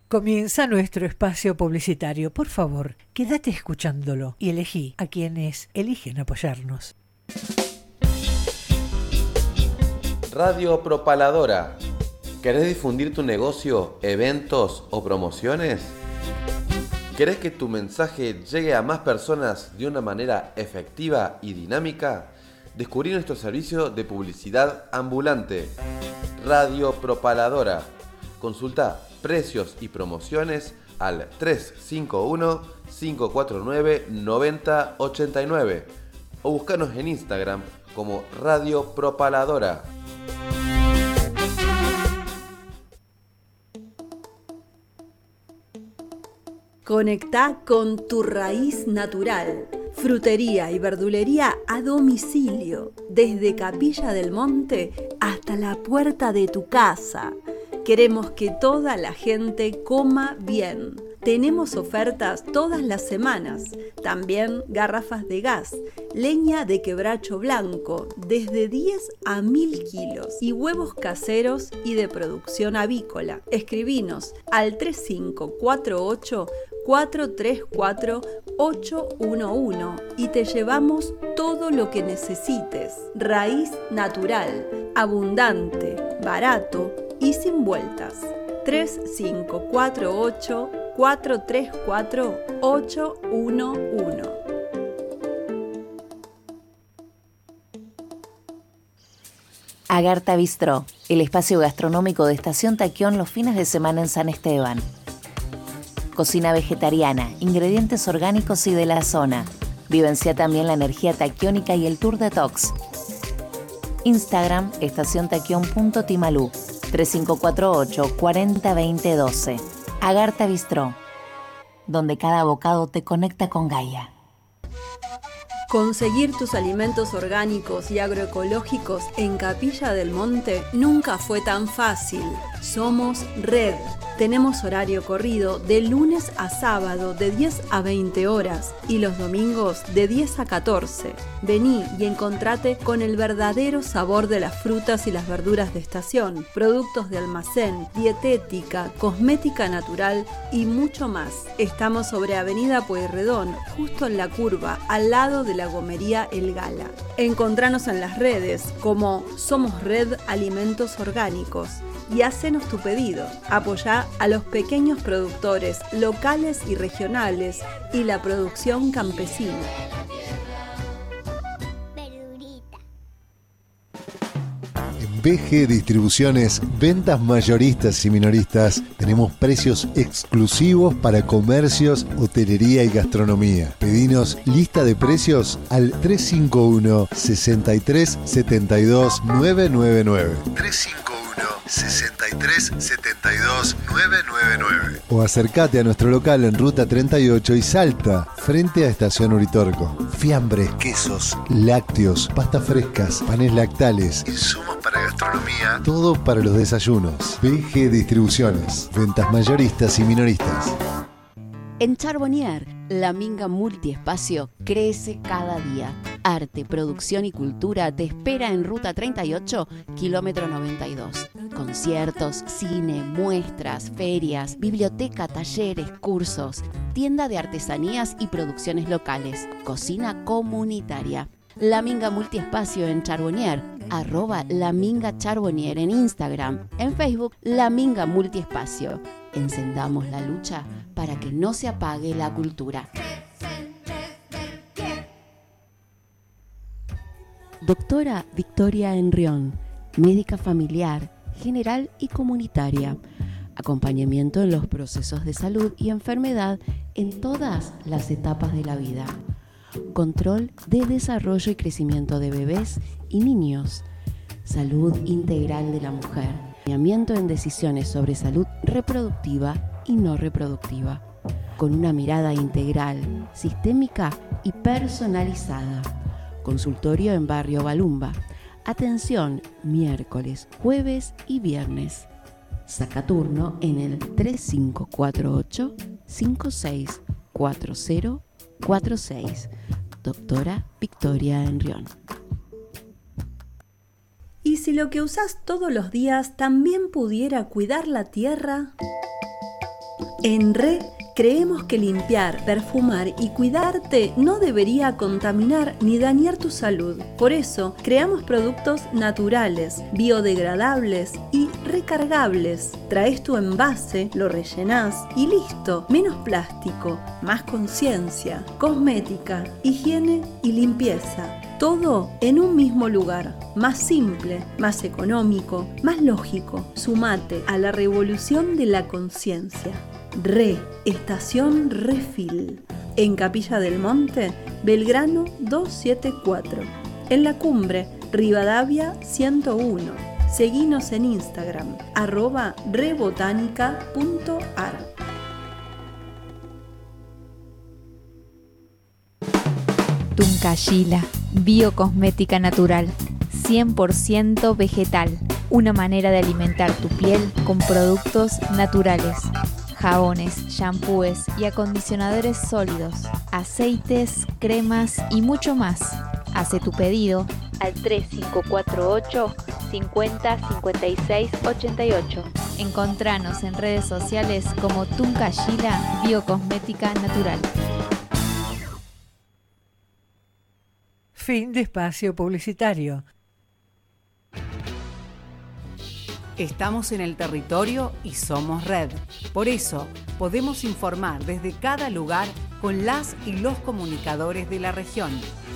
Comienza nuestro espacio publicitario. Por favor, quédate escuchándolo y elegí a quienes eligen apoyarnos. Radio Propaladora. ¿Querés difundir tu negocio, eventos o promociones? ¿Querés que tu mensaje llegue a más personas de una manera efectiva y dinámica? Descubrí nuestro servicio de publicidad ambulante, Radio Propaladora. Consulta precios y promociones al 351-549-9089 o búscanos en Instagram como Radio Propaladora. Conectá con tu raíz natural. Frutería y verdulería a domicilio, desde Capilla del Monte hasta la puerta de tu casa. Queremos que toda la gente coma bien. Tenemos ofertas todas las semanas. También garrafas de gas, leña de quebracho blanco, desde 10 a 1000 kilos, y huevos caseros y de producción avícola. Escribinos al 3548-434-811 y te llevamos todo lo que necesites. Raíz natural, abundante, barato y sin vueltas. 3548-434-811. Agartha Bistró, el espacio gastronómico de Estación Taquión los fines de semana en San Esteban. Cocina vegetariana, ingredientes orgánicos y de la zona. Vivencia también la energía taquiónica y el tour detox. Instagram, estaciontaquión.timalú, 3548 40 20 12. Agartha Bistró, donde cada bocado te conecta con Gaia. Conseguir tus alimentos orgánicos y agroecológicos en Capilla del Monte nunca fue tan fácil. Somos Red. Tenemos horario corrido de lunes a sábado de 10 a 20 horas y los domingos de 10 a 14. Vení y encontrate con el verdadero sabor de las frutas y las verduras de estación, productos de almacén, dietética, cosmética natural y mucho más. Estamos sobre Avenida Pueyrredón, justo en la curva, al lado de la gomería El Gala. Encontranos en las redes como Somos Red Alimentos Orgánicos y hacenos tu pedido. Apoyá a los pequeños productores locales y regionales y la producción campesina. En BG Distribuciones, ventas mayoristas y minoristas, tenemos precios exclusivos para comercios, hotelería y gastronomía. Pedinos lista de precios al 351 63 72 999. 63 72 999. O acércate a nuestro local en Ruta 38 y Salta, frente a Estación Uritorco. Fiambres, quesos, lácteos, pastas frescas, panes lactales, insumos para gastronomía, todo para los desayunos. BG Distribuciones, ventas mayoristas y minoristas. En Charbonnier, la Minga Multiespacio crece cada día. Arte, producción y cultura te espera en Ruta 38, kilómetro 92. Conciertos, cine, muestras, ferias, biblioteca, talleres, cursos, tienda de artesanías y producciones locales, cocina comunitaria. La Minga Multiespacio en Charbonnier, @LaMingaCharbonnier en Instagram, en Facebook La Minga Multiespacio. Encendamos la lucha para que no se apague la cultura. Doctora Victoria Enrión, médica familiar, general y comunitaria. Acompañamiento en los procesos de salud y enfermedad en todas las etapas de la vida. Control de desarrollo y crecimiento de bebés y niños. Salud integral de la mujer. Acompañamiento en decisiones sobre salud reproductiva y no reproductiva. Con una mirada integral, sistémica y personalizada. Consultorio en Barrio Balumba. Atención miércoles, jueves y viernes. Saca turno en el 3548 564046. Doctora Victoria Enrión. ¿Y si lo que usás todos los días también pudiera cuidar la tierra? En RE creemos que limpiar, perfumar y cuidarte no debería contaminar ni dañar tu salud. Por eso, creamos productos naturales, biodegradables y recargables. Traes tu envase, lo rellenás y listo. Menos plástico, más conciencia, cosmética, higiene y limpieza. Todo en un mismo lugar. Más simple, más económico, más lógico. Sumate a la revolución de la conciencia. Estación Refil. En Capilla del Monte, Belgrano 274. En La Cumbre, Rivadavia 101. Seguinos en Instagram, @rebotanica.ar. Tuncayila, biocosmética natural, 100% vegetal. Una manera de alimentar tu piel con productos naturales. Jabones, shampoos y acondicionadores sólidos, aceites, cremas y mucho más. Hace tu pedido al 3548 50 56 88. Encontranos en redes sociales como Tuncayila Biocosmética Natural. Fin de espacio publicitario. Estamos en el territorio y somos red. Por eso, podemos informar desde cada lugar con las y los comunicadores de la región.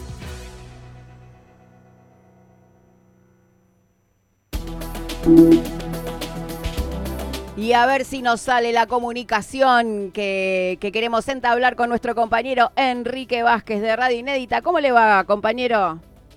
Y a ver si nos sale la comunicación que queremos entablar con nuestro compañero Enrique Vázquez de Radio Inédita. ¿Cómo le va, compañero?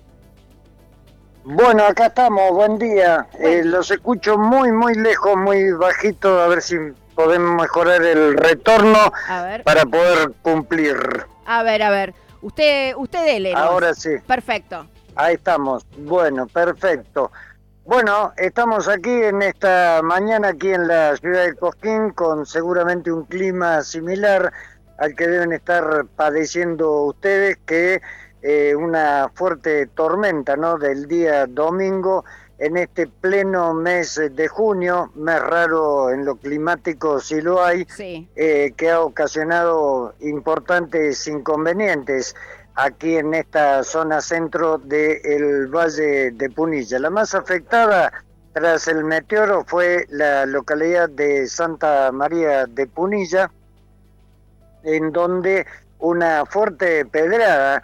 Bueno, acá estamos, buen día. Los escucho muy lejos, muy bajito, a ver si podemos mejorar el retorno para poder cumplir. A ver, usted dele, ¿no? Ahora sí. Perfecto. Ahí estamos, bueno, perfecto. Bueno, estamos aquí en esta mañana, aquí en la ciudad de Cosquín, con seguramente un clima similar al que deben estar padeciendo ustedes, que una fuerte tormenta, ¿no?, del día domingo, en este pleno mes de junio, mes raro en lo climático si lo hay, sí. Que ha ocasionado importantes inconvenientes aquí en esta zona centro del Valle de Punilla. La más afectada tras el meteoro fue la localidad de Santa María de Punilla, en donde una fuerte pedrada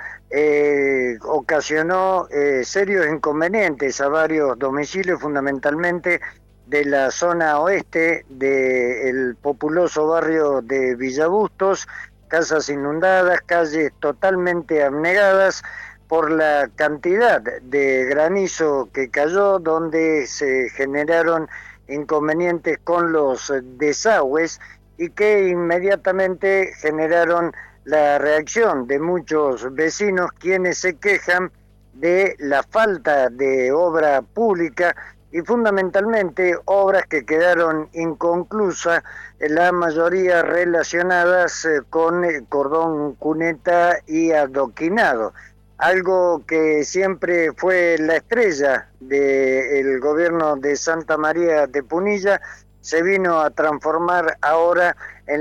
ocasionó serios inconvenientes a varios domicilios, fundamentalmente de la zona oeste del populoso barrio de Villabustos, casas inundadas, calles totalmente anegadas por la cantidad de granizo que cayó, donde se generaron inconvenientes con los desagües y que inmediatamente generaron la reacción de muchos vecinos, quienes se quejan de la falta de obra pública y fundamentalmente obras que quedaron inconclusas, la mayoría relacionadas con el cordón cuneta y adoquinado, algo que siempre fue la estrella del gobierno de Santa María de Punilla, se vino a transformar ahora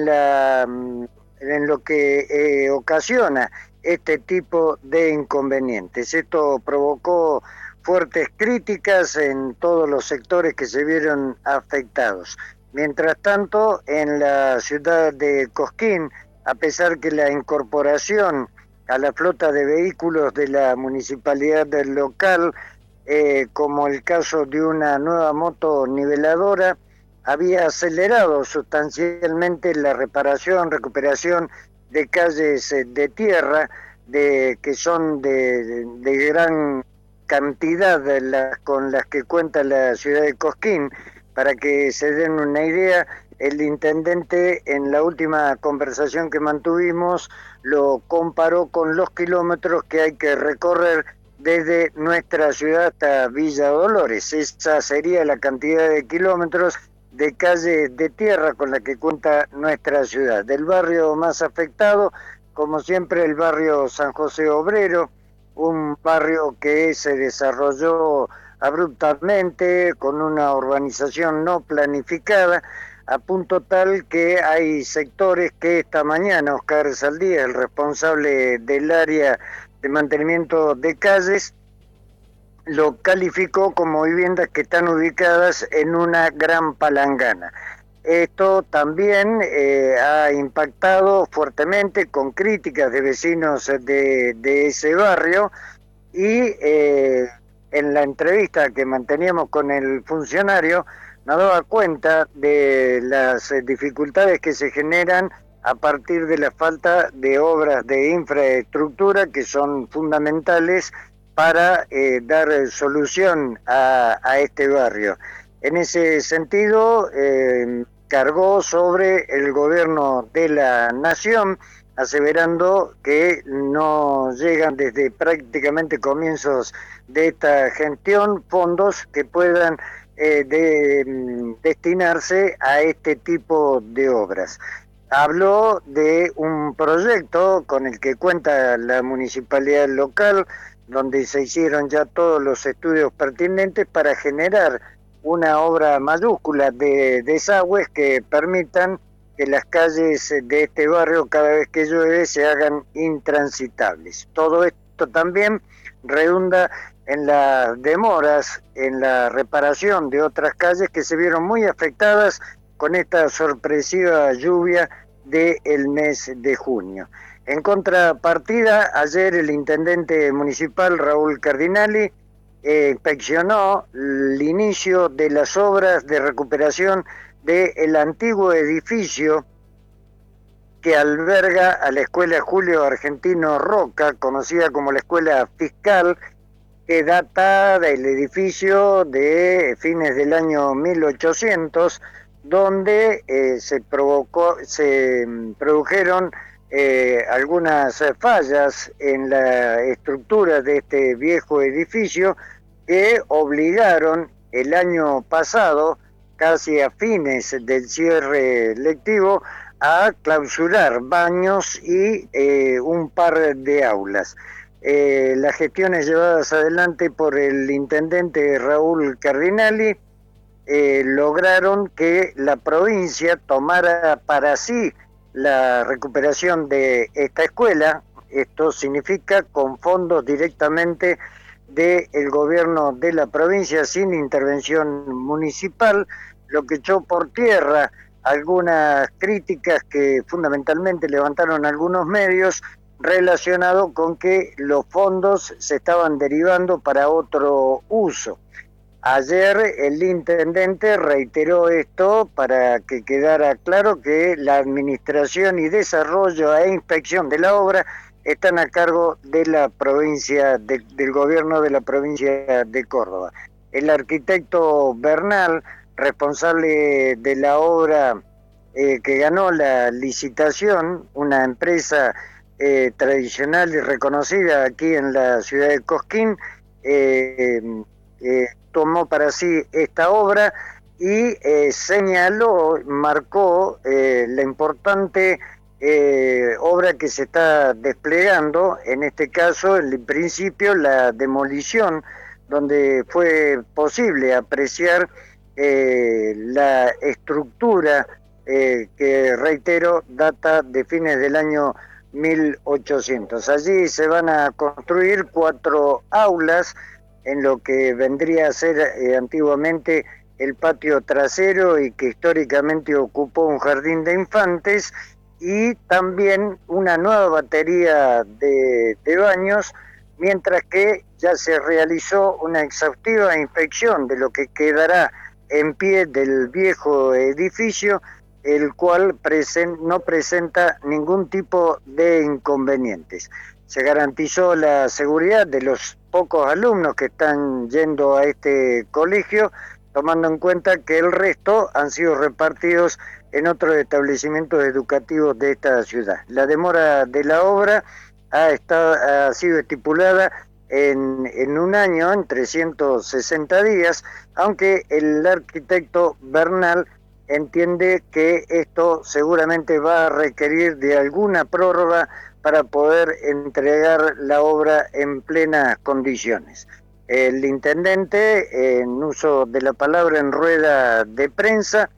en lo que ocasiona este tipo de inconvenientes. Esto provocó fuertes críticas en todos los sectores que se vieron afectados. Mientras tanto, en la ciudad de Cosquín, a pesar que la incorporación a la flota de vehículos de la municipalidad del local, como el caso de una nueva moto niveladora, había acelerado sustancialmente la recuperación de calles de tierra, que son de gran cantidad con las que cuenta la ciudad de Cosquín. Para que se den una idea, el intendente en la última conversación que mantuvimos lo comparó con los kilómetros que hay que recorrer desde nuestra ciudad hasta Villa Dolores. Esa sería la cantidad de kilómetros de calle de tierra con la que cuenta nuestra ciudad. Del barrio más afectado, como siempre, el barrio San José Obrero, un barrio que se desarrolló abruptamente con una urbanización no planificada, a punto tal que hay sectores que esta mañana Oscar Saldía, el responsable del área de mantenimiento de calles, lo calificó como viviendas que están ubicadas en una gran palangana. Esto también ha impactado fuertemente con críticas de vecinos de ese barrio y en la entrevista que manteníamos con el funcionario nos daba cuenta de las dificultades que se generan a partir de la falta de obras de infraestructura que son fundamentales para dar solución a este barrio. En ese sentido, cargó sobre el gobierno de la nación, aseverando que no llegan desde prácticamente comienzos de esta gestión fondos que puedan destinarse a este tipo de obras. Habló de un proyecto con el que cuenta la municipalidad local, donde se hicieron ya todos los estudios pertinentes para generar una obra mayúscula de desagües que permitan que las calles de este barrio cada vez que llueve se hagan intransitables. Todo esto también redunda en las demoras en la reparación de otras calles que se vieron muy afectadas con esta sorpresiva lluvia del mes de junio. En contrapartida, ayer el intendente municipal Raúl Cardinali inspeccionó el inicio de las obras de recuperación del antiguo edificio que alberga a la Escuela Julio Argentino Roca, conocida como la Escuela Fiscal, que data del edificio de fines del año 1800, donde se produjeron algunas fallas en la estructura de este viejo edificio que obligaron el año pasado, casi a fines del cierre lectivo, a clausurar baños y un par de aulas. Las gestiones llevadas adelante por el intendente Raúl Cardinali lograron que la provincia tomara para sí la recuperación de esta escuela. Esto significa con fondos directamente del gobierno de la provincia sin intervención municipal, lo que echó por tierra algunas críticas que fundamentalmente levantaron algunos medios relacionado con que los fondos se estaban derivando para otro uso. Ayer el intendente reiteró esto para que quedara claro que la administración y desarrollo e inspección de la obra están a cargo de la provincia, del gobierno de la provincia de Córdoba. El arquitecto Bernal, responsable de la obra que ganó la licitación, una empresa tradicional y reconocida aquí en la ciudad de Cosquín, tomó para sí esta obra y señaló, marcó la importante obra que se está desplegando, en este caso, en principio, la demolición, donde fue posible apreciar la estructura que, reitero, data de fines del año 1800. Allí se van a construir 4 aulas en lo que vendría a ser antiguamente el patio trasero y que históricamente ocupó un jardín de infantes, y también una nueva batería de baños, mientras que ya se realizó una exhaustiva inspección de lo que quedará en pie del viejo edificio, el cual no presenta ningún tipo de inconvenientes. Se garantizó la seguridad de los pocos alumnos que están yendo a este colegio, tomando en cuenta que el resto han sido repartidos en otros establecimientos educativos de esta ciudad. La demora de la obra ha sido estipulada en un año, en 360 días, aunque el arquitecto Bernal entiende que esto seguramente va a requerir de alguna prórroga para poder entregar la obra en plenas condiciones. El intendente, en uso de la palabra en rueda de prensa,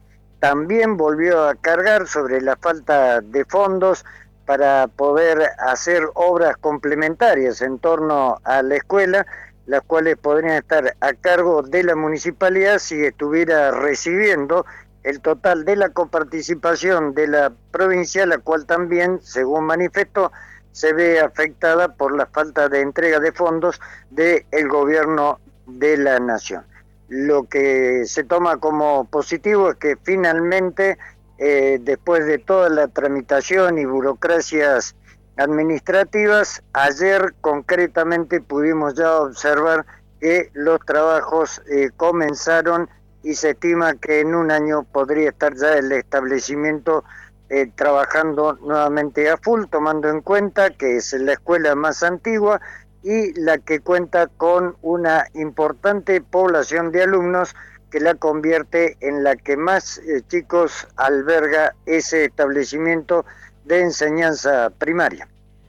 también volvió a cargar sobre la falta de fondos para poder hacer obras complementarias en torno a la escuela, las cuales podrían estar a cargo de la municipalidad si estuviera recibiendo el total de la coparticipación de la provincia, la cual también, según manifestó, se ve afectada por la falta de entrega de fondos del gobierno de la nación. Lo que se toma como positivo es que finalmente, después de toda la tramitación y burocracias administrativas, ayer concretamente pudimos ya observar que los trabajos comenzaron y se estima que en un año podría estar ya el establecimiento trabajando nuevamente a full, tomando en cuenta que es la escuela más antigua y la que cuenta con una importante población de alumnos que la convierte en la que más chicos alberga ese establecimiento de enseñanza primaria.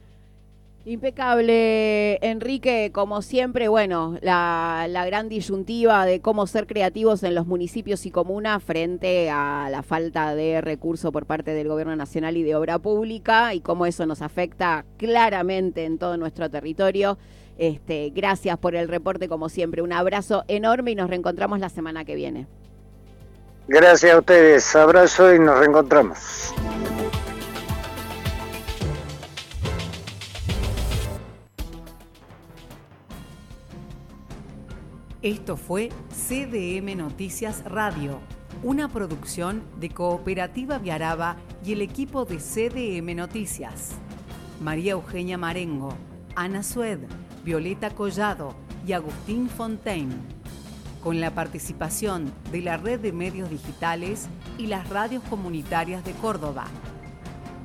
Impecable, Enrique, como siempre, bueno, la gran disyuntiva de cómo ser creativos en los municipios y comunas frente a la falta de recursos por parte del Gobierno Nacional y de Obra Pública y cómo eso nos afecta claramente en todo nuestro territorio. Gracias por el reporte, como siempre, un abrazo enorme y nos reencontramos la semana que viene. Gracias a ustedes, abrazo y nos reencontramos. Esto fue CDM Noticias Radio, una producción de Cooperativa Viaraba y el equipo de CDM Noticias. María Eugenia Marengo, Ana Sued, Violeta Collado y Agustín Fontaine. Con la participación de la Red de Medios Digitales y las radios comunitarias de Córdoba.